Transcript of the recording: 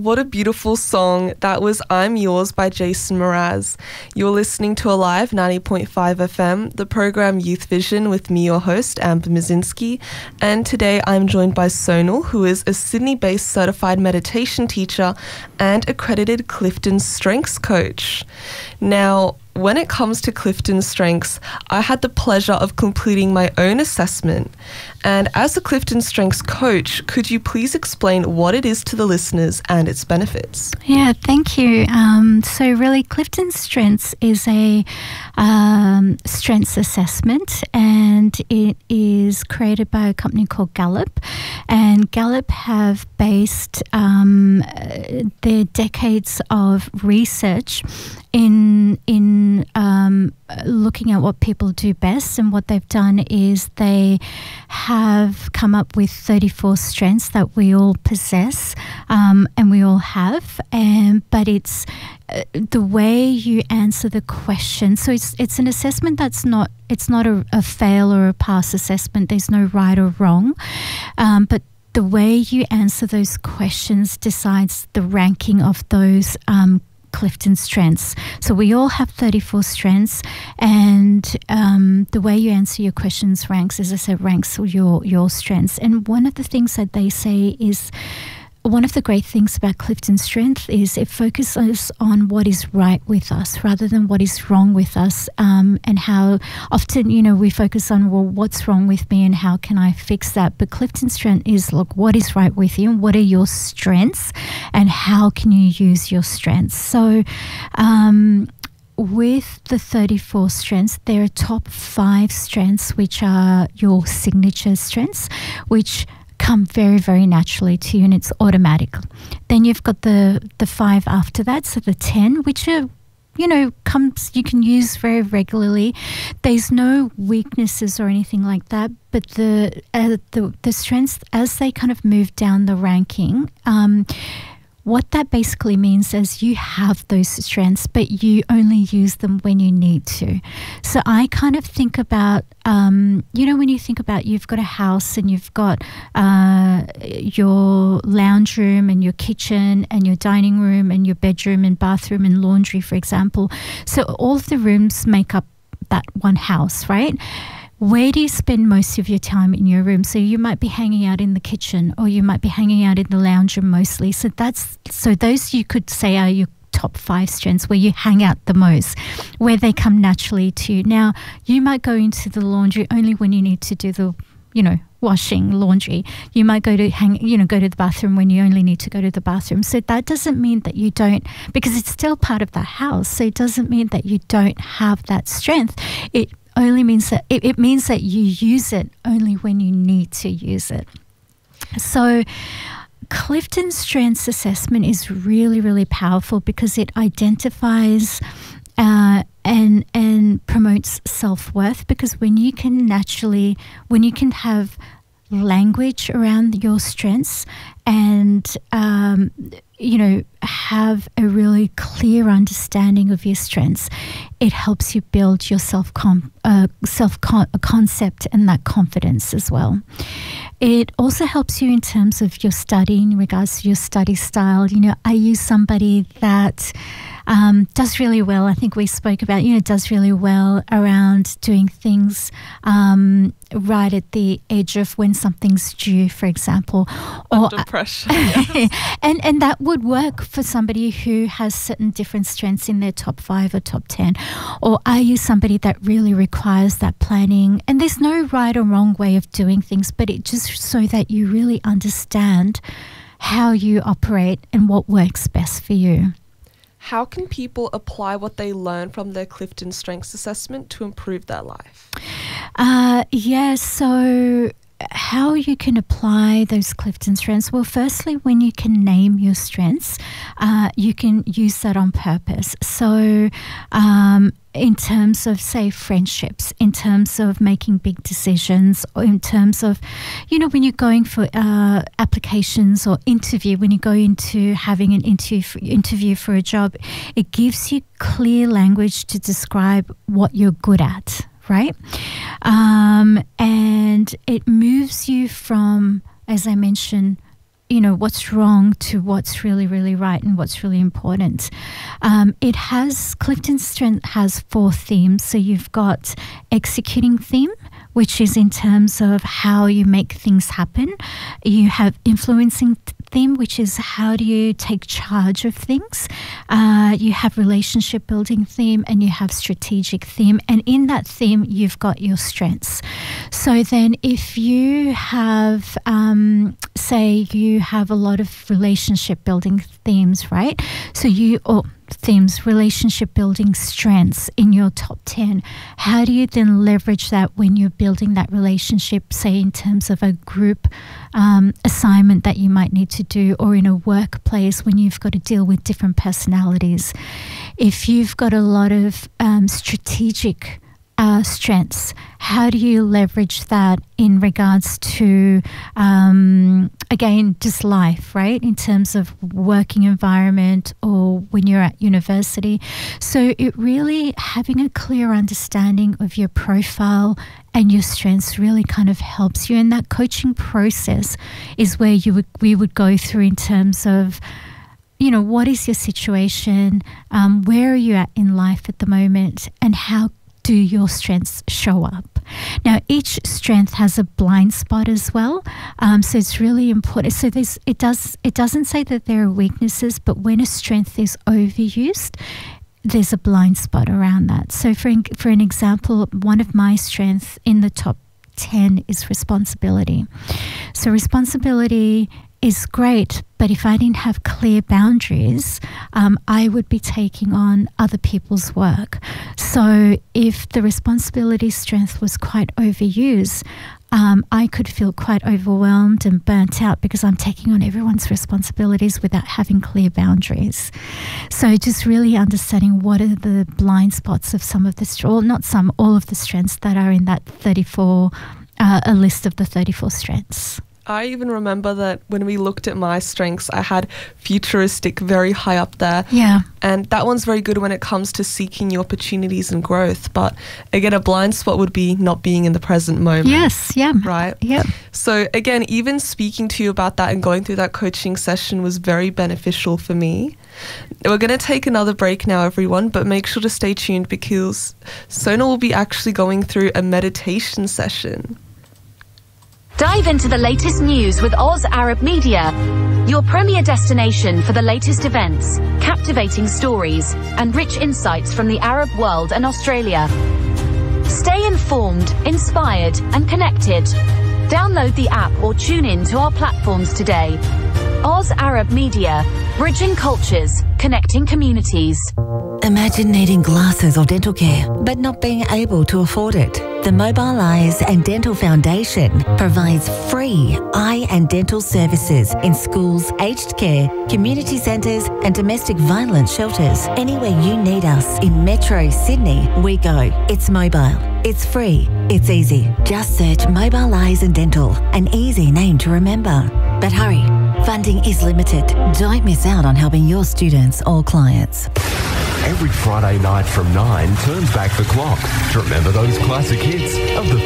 What a beautiful song. That was I'm Yours by Jason Mraz. You're listening to Alive 90.5 FM, the program Youth Vision with me, your host, Amber Mazinski. And today I'm joined by Sonal, who is a Sydney-based certified meditation teacher and accredited Clifton Strengths coach. Now, when it comes to Clifton Strengths, I had the pleasure of completing my own assessment. And as a Clifton Strengths coach, could you please explain what it is to the listeners and its benefits? Yeah, thank you. So really, Clifton Strengths is a strengths assessment, and it is created by a company called Gallup. And Gallup have based their decades of research in looking at what people do best, and what they've done is they have come up with 34 strengths that we all possess, and we all have, but it's the way you answer the question. So it's an assessment that's not a fail or a pass assessment. There's no right or wrong, but the way you answer those questions decides the ranking of those Clifton Strengths. So we all have 34 strengths, and the way you answer your questions ranks, as I said, ranks your strengths. And one of the things that they say is, one of the great things about Clifton Strength is it focuses on what is right with us rather than what is wrong with us, and how often, we focus on, well, what's wrong with me and how can I fix that? But Clifton Strength is, look, what is right with you? What are your strengths and how can you use your strengths? So, with the 34 strengths, there are top 5 strengths, which are your signature strengths, which come very, very naturally to you, and it's automatic. Then you've got the 5 after that, so the 10, which are, you can use very regularly. There's no weaknesses or anything like that, but the strengths, as they kind of move down the ranking, what that basically means is you have those strengths, but you only use them when you need to. So I kind of think about, when you think about, you've got a house and you've got your lounge room and your kitchen and your dining room and your bedroom and bathroom and laundry, for example. So all of the rooms make up that one house, right? Where do you spend most of your time in your room? So you might be hanging out in the kitchen, or you might be hanging out in the lounge room mostly. So those you could say are your top 5 strengths, where you hang out the most, where they come naturally to you. Now, you might go into the laundry only when you need to do the, washing laundry. You might go to go to the bathroom when you only need to go to the bathroom. So that doesn't mean that you don't, because it's still part of the house. So it doesn't mean that you don't have that strength. It only means that it means that you use it only when you need to use it. So Clifton Strengths Assessment is really, really powerful because it identifies and promotes self-worth, because when you can have language around your strengths and have a really clear understanding of your strengths, it helps you build your self-concept and that confidence as well. It also helps you in terms of your study, in regards to your study style. I use somebody that does really well. I think we spoke about, does really well around doing things right at the edge of when something's due, for example. Under pressure. Yes. And that would work for somebody who has certain different strengths in their top 5 or top 10. Or are you somebody that really requires that planning? And there's no right or wrong way of doing things, but it just so that you really understand how you operate and what works best for you. How can people apply what they learn from their Clifton Strengths Assessment to improve their life? So how you can apply those Clifton Strengths? Well, firstly, when you can name your strengths, you can use that on purpose. So in terms of, say, friendships, in terms of making big decisions, or in terms of, when you're going for applications or interview, when you go into having an interview for a job, it gives you clear language to describe what you're good at, right? And it moves you from, as I mentioned, what's wrong to what's really, really right and what's really important. Clifton Strength has 4 themes. So you've got executing theme, which is in terms of how you make things happen. You have influencing theme, which is how do you take charge of things. You have relationship building theme, and you have strategic theme. And in that theme, you've got your strengths. So then if you have, say you have a lot of relationship building themes, right? So relationship building strengths in your top 10. How do you then leverage that when you're building that relationship, say in terms of a group assignment that you might need to do, or in a workplace when you've got to deal with different personalities? If you've got a lot of strategic strengths, how do you leverage that in regards to, again, just life, right? In terms of working environment or when you're at university. So it really, having a clear understanding of your profile and your strengths really kind of helps you. And that coaching process is where we would go through in terms of, what is your situation? Where are you at in life at the moment? And how do your strengths show up? Now, each strength has a blind spot as well, so it's really important. So it doesn't say that there are weaknesses, but when a strength is overused, there's a blind spot around that. So for an example, one of my strengths in the top 10 is responsibility. So responsibility is great, but if I didn't have clear boundaries, I would be taking on other people's work. So if the responsibility strength was quite overused, I could feel quite overwhelmed and burnt out because I'm taking on everyone's responsibilities without having clear boundaries. So just really understanding what are the blind spots of some of the, or not some, all of the strengths that are in that 34, a list of the 34 strengths. I even remember that when we looked at my strengths, I had futuristic very high up there. Yeah. And that one's very good when it comes to seeking new opportunities and growth. But again, a blind spot would be not being in the present moment. Yes, yeah. Right? Yeah. So again, even speaking to you about that and going through that coaching session was very beneficial for me. We're going to take another break now, everyone, but make sure to stay tuned because Sona will be actually going through a meditation session. Dive into the latest news with Oz Arab Media, your premier destination for the latest events, captivating stories, and rich insights from the Arab world and Australia. Stay informed, inspired, and connected. Download the app or tune in to our platforms today. Oz Arab Media, bridging cultures, connecting communities. Imagine needing glasses or dental care, but not being able to afford it. The Mobile Eyes and Dental Foundation provides free eye and dental services in schools, aged care, community centres and domestic violence shelters. Anywhere you need us in Metro Sydney, we go. It's mobile. It's free. It's easy. Just search Mobile Eyes and Dental, an easy name to remember. But hurry, funding is limited. Don't miss out on helping your students or clients. Every Friday night from 9 turns back the clock to remember those classic hits of the